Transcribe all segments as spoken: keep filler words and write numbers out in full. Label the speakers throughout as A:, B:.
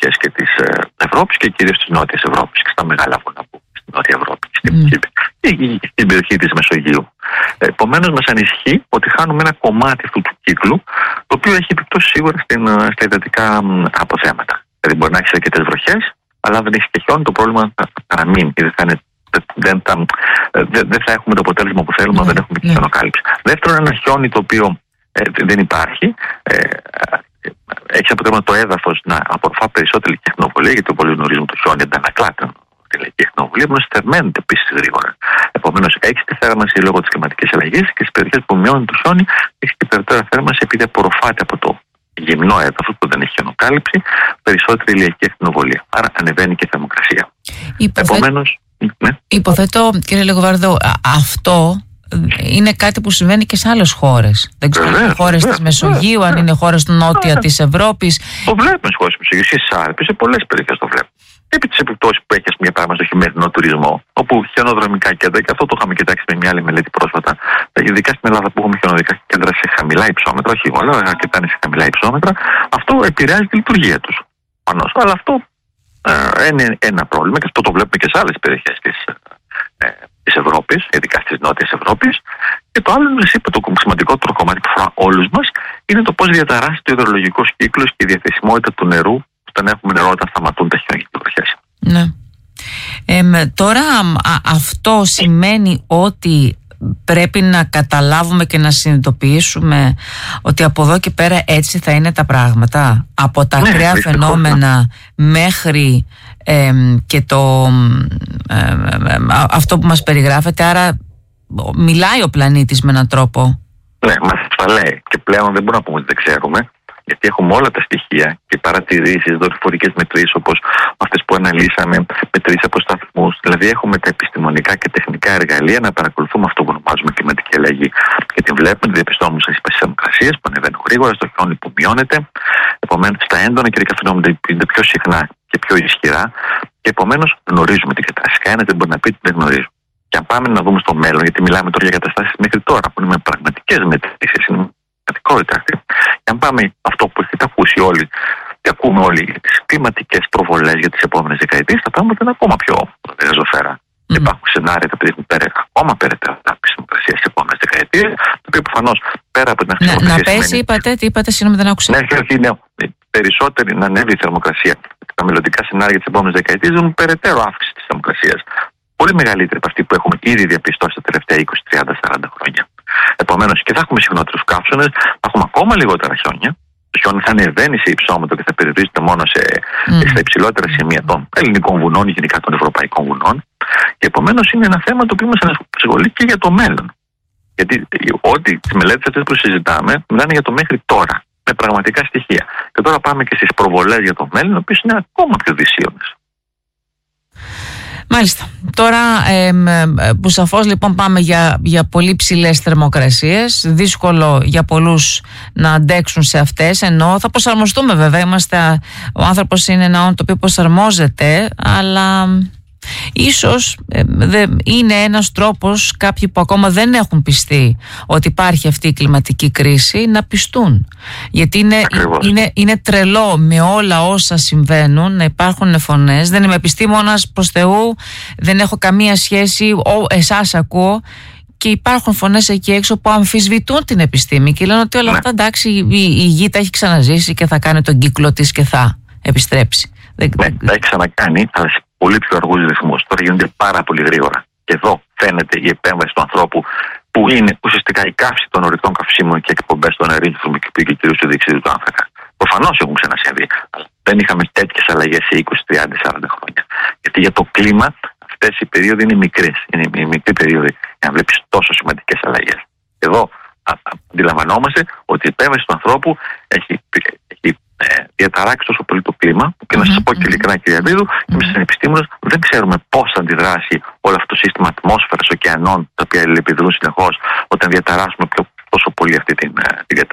A: περιοχές και της Ευρώπης και κυρίως της Νότιας Ευρώπης και στα μεγάλα βουνά που στην Νότια Ευρώπη και στην, mm. στην περιοχή της Μεσογείου. Επομένως, μας ανησυχεί ότι χάνουμε ένα κομμάτι αυτού του κύκλου, το οποίο έχει επιπτώσει σίγουρα στην, στα υδατικά αποθέματα. Δηλαδή, μπορεί να έχει αρκετές βροχές, αλλά αν δεν έχει και χιόνι, το πρόβλημα θα παραμείνει και δεν θα, είναι, δεν θα, δεν θα έχουμε το αποτέλεσμα που θέλουμε αν mm. δεν έχουμε και χιονοκάλυψη. Δεύτερον, ένα χιόνι το οποίο ε, δεν υπάρχει. Ε, έχει αποτέλεσμα το έδαφος να απορροφά περισσότερη λιχνοβολία, γιατί όλοι γνωρίζουμε το χιόνι αντανακλάται τη λιχνοβολία, όμως θερμαίνεται επίσης γρήγορα. Επομένως, έχει τη θέρμανση λόγω της κλιματικής αλλαγής και στις περιοχές που μειώνει το χιόνι, έχει και περαιτέρω θέρμανση επειδή απορροφάται από το γυμνό έδαφος που δεν έχει χιονοκάλυψη, περισσότερη ηλιακή ακτινοβολία. Άρα ανεβαίνει και η θερμοκρασία.
B: Υποθέ...
A: Επομένως, ναι.
B: Υποθέτω, κύριε Λεγοβάρδο, αυτό είναι κάτι που συμβαίνει και σε άλλες χώρες. Δεν ξέρω αν είναι χώρες της Μεσογείου, βεβαίως, αν είναι χώρες του νότια της Ευρώπης.
A: Το βλέπουμε στις χώρες της Μεσογείου, στις Άλπεις, σε πολλές περιοχές το βλέπουμε. Επί τις επιπτώσεις που έχει, για παράδειγμα, στο χειμερινό τουρισμό, όπου χιονοδρομικά κέντρα, και αυτό το είχαμε κοιτάξει με μια άλλη μελέτη πρόσφατα, ειδικά στην Ελλάδα που έχουμε χιονοδρομικά κέντρα σε χαμηλά υψόμετρα, όχι όλα, αλλά αρκετά είναι σε χαμηλά υψόμετρα, αυτό επηρεάζει τη λειτουργία τους. Πανώς. Αλλά αυτό ε, είναι ένα πρόβλημα και αυτό το βλέπουμε και σε άλλες περιοχές της, ε, της Ευρώπης, ειδικά της Νότιας Ευρώπης. Και το άλλο, σας είπα, το σημαντικότερο κομμάτι που αφορά όλους μας είναι το πώς διαταράσσεται ο υδρολογικός κύκλος και η διαθεσιμότητα του νερού όταν έχουμε νερό, όταν σταματούν τα χιόνια και οι βροχές.
B: Ναι. Ε, τώρα α, αυτό σημαίνει ότι πρέπει να καταλάβουμε και να συνειδητοποιήσουμε ότι από εδώ και πέρα έτσι θα είναι τα πράγματα, από τα ακραία ναι, φαινόμενα μέχρι ε, και το ε, ε, αυτό που μας περιγράφεται. Άρα μιλάει ο πλανήτης με έναν τρόπο.
A: Ναι, μας τα λέει και πλέον δεν μπορούμε να πούμε ότι δεν ξέρουμε, γιατί έχουμε όλα τα στοιχεία και παρατηρήσεις, δορυφορικές μετρήσεις όπως αυτές που αναλύσαμε, μετρήσεις από σταθμούς. Δηλαδή, έχουμε τα επιστημονικά και τεχνικά εργαλεία να παρακολουθούμε αυτό που ονομάζουμε κλιματική αλλαγή. Και την βλέπουμε, τη διαπιστώνουμε στις θερμοκρασίες που ανεβαίνουν γρήγορα, στο χιόνι που μειώνεται. Επομένως, τα έντονα καιρικά φαινόμενα είναι πιο συχνά και πιο ισχυρά. Και επομένως, γνωρίζουμε την κατάσταση. Κανένας δεν μπορεί να πει ότι δεν γνωρίζουμε. Και αν πάμε να δούμε στο μέλλον, γιατί μιλάμε τώρα για καταστάσεις μέχρι τώρα, που είναι με πραγματικές μετρήσεις, είναι πραγματικότητα αυτή. Και αν πάμε αυτό που έχετε ακούσει όλοι και ακούμε όλοι για τις κλιματικές προβολές για τις επόμενες δεκαετίες, τα πράγματα είναι ακόμα πιο γαζοφέρα. Mm. Υπάρχουν σενάρια τα οποία έχουν πέρα, ακόμα περαιτέρω ανάπτυξη θερμοκρασίας στις επόμενες δεκαετίες, το οποίο προφανώς πέρα από την
B: αυξημένη. Να, να πέσει, σημαίνει... είπατε, τι είπατε, συγγνώμη, δεν άκουσα.
A: Ναι, όχι, όχι, ναι, περισσότερη να ανέβει η θερμοκρασία. Τα μελλοντικά σενάρια της επόμενες δεκαετίες δίνουν περαιτέρω αύξηση της θερμοκρασίας. Πολύ μεγαλύτερη από αυτή που έχουμε ήδη διαπιστώσει τα τελευταία είκοσι, τριάντα, σαράντα χρόνια. Επομένως, και θα έχουμε συχνότερους καύσονες, θα έχουμε ακόμα λιγότερα χιόνια. Το χιόνι θα ανεβαίνει σε υψόμετρο και θα περιορίζεται μόνο σε, mm. στα υψηλότερα σημεία των ελληνικών βουνών, γενικά των ευρωπαϊκών βουνών. Και επομένως είναι ένα θέμα το οποίο μας απασχολεί και για το μέλλον. Γιατί ό,τι τις μελέτες αυτές που συζητάμε μιλάνε για το μέχρι τώρα, με πραγματικά στοιχεία. Και τώρα πάμε και στις προβολές για το μέλλον, οι οποίες είναι ακόμα πιο δυσίωνες.
B: Μάλιστα. Τώρα ε, που σαφώς λοιπόν πάμε για, για πολύ ψηλές θερμοκρασίες, δύσκολο για πολλούς να αντέξουν σε αυτές, ενώ θα προσαρμοστούμε βέβαια, είμαστε, ο άνθρωπος είναι ένα όν το οποίο προσαρμόζεται, αλλά ίσως ε, δε, είναι ένας τρόπος κάποιοι που ακόμα δεν έχουν πιστεί ότι υπάρχει αυτή η κλιματική κρίση να πιστούν, γιατί είναι, είναι, είναι τρελό με όλα όσα συμβαίνουν να υπάρχουν φωνές. Δεν είμαι επιστήμονας προς Θεού, δεν έχω καμία σχέση, ο, εσάς ακούω, και υπάρχουν φωνές εκεί έξω που αμφισβητούν την επιστήμη και λένε ότι όλα αυτά εντάξει, η, η γη τα έχει ξαναζήσει και θα κάνει τον κύκλο της και θα επιστρέψει.
A: Ναι, τα έχει ξανακάνει, αλλά σε πολύ πιο αργούς ρυθμούς. Τώρα γίνονται πάρα πολύ γρήγορα. Και εδώ φαίνεται η επέμβαση του ανθρώπου, που είναι ουσιαστικά η καύση των ορυκτών καυσίμων και εκπομπές των αερίων του θερμοκηπίου και κυρίως του διοξειδίου του άνθρακα. Προφανώς έχουν ξανασυμβεί, αλλά δεν είχαμε τέτοιες αλλαγές σε είκοσι, τριάντα, σαράντα χρόνια. Γιατί για το κλίμα αυτές οι περίοδοι είναι μικρές. Είναι η μικρή περίοδοι για να βλέπεις τόσο σημαντικές αλλαγές. Εδώ αντιλαμβανόμαστε ότι η επέμβαση του ανθρώπου έχει, έχει ε, διαταράξει τόσο πολύ το κλίμα, που και να σας πω και ειλικρινά, κύριε Βίδου, και εμείς σαν επιστήμονες δεν ξέρουμε πώς θα αντιδράσει όλο αυτό το σύστημα ατμόσφαιρας, ωκεανών, τα οποία επιδρούν συνεχώς όταν διαταράσσουμε πιο, τόσο πολύ αυτή την, την κατάσταση.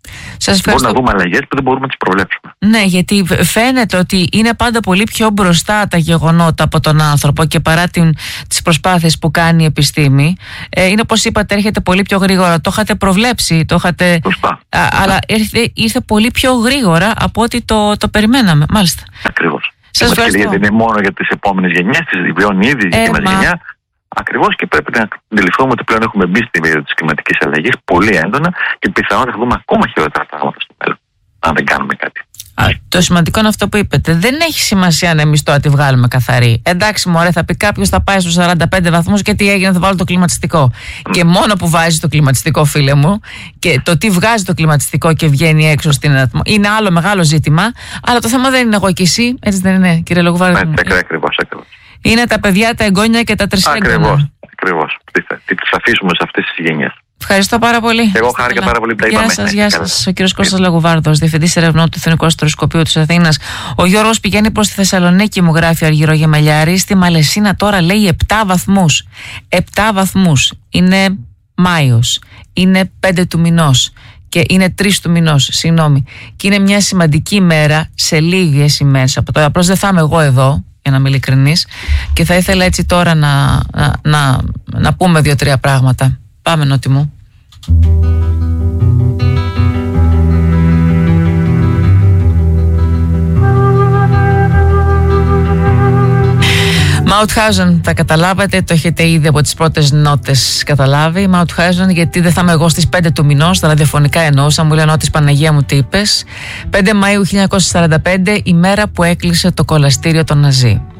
A: Μπορούμε να δούμε αλλαγές που δεν μπορούμε να τις προβλέψουμε.
B: Ναι, γιατί φαίνεται ότι είναι πάντα πολύ πιο μπροστά τα γεγονότα από τον άνθρωπο και παρά την, τις προσπάθειες που κάνει η επιστήμη. Ε, είναι όπως είπατε, έρχεται πολύ πιο γρήγορα. Το είχατε προβλέψει, το είχατε, α, αλλά ήρθε, ήρθε πολύ πιο γρήγορα από ό,τι το, το περιμέναμε. Μάλιστα.
A: Ακριβώς. Σας ευχαριστώ. Γιατί δεν είναι μόνο για τις επόμενες γενιές, τις βιώνει ήδη η δική μας γενιά. Ακριβώς, και πρέπει να αντιληφθούμε ότι πλέον έχουμε μπει στη βία της κλιματικής αλλαγής πολύ έντονα και πιθανότατα θα δούμε ακόμα χειρότερα πράγματα στο μέλλον, αν δεν κάνουμε κάτι.
B: Α, το σημαντικό είναι αυτό που είπατε. Δεν έχει σημασία αν εμείς τώρα τη βγάλουμε καθαρή. Εντάξει, μωρέ, θα πει κάποιος, θα πάει στους σαράντα πέντε βαθμούς και τι έγινε, θα βάλω το κλιματιστικό. Mm. Και μόνο που βάζει το κλιματιστικό, φίλε μου, και το τι βγάζει το κλιματιστικό και βγαίνει έξω στην ατμόσφαιρα, είναι άλλο μεγάλο ζήτημα. Αλλά το θέμα δεν είναι εγώ και εσύ, έτσι δεν είναι, κύριε Λογουβάρδο?
A: Ακριβώς, ακριβώς.
B: Είναι τα παιδιά, τα εγγόνια και τα τρισέγγωνα.
A: Ακριβώς, ακριβώς. Τι τις αφήσουμε σε αυτές τις γενιές.
B: Ευχαριστώ πάρα πολύ.
A: Εγώ χάρηκα πάρα πολύ που τα
B: είπαμε. Γεια σας, γεια σας. Ο κύριος Κώστας Λογουβάρδος, Διευθυντής Ερευνών του Εθνικού Αστροσκοπείου της Αθήνας. Ο Γιώργος πηγαίνει προς τη Θεσσαλονίκη, μου γράφει ο Αργυρό Γεμελιάρη. Στη Μαλαισίνα τώρα λέει επτά βαθμούς. επτά βαθμούς. Είναι Μάιος. Είναι πέντε του μηνός. Και είναι τρεις του μηνός, συγγνώμη. Και είναι μια σημαντική ημέρα σε λίγες ημέρες από τώρα. Απλώς δεν θα είμαι εγώ εδώ, για να είμαι ειλικρινής, και θα ήθελα έτσι τώρα να, να, να, να πούμε δύο-τρία πράγματα. Πάμε, Νότι μου. Mauthausen, τα καταλάβατε, το έχετε ήδη από τις πρώτες νότες καταλάβει. Mauthausen, γιατί δεν θα είμαι εγώ στις πέντε του μηνός, τα ραδιοφωνικά εννοούσα, μου λέει Νότης, Παναγία μου τι είπες. πέντε Μαΐου χίλια εννιακόσια σαράντα πέντε, η μέρα που έκλεισε το κολαστήριο των Ναζί.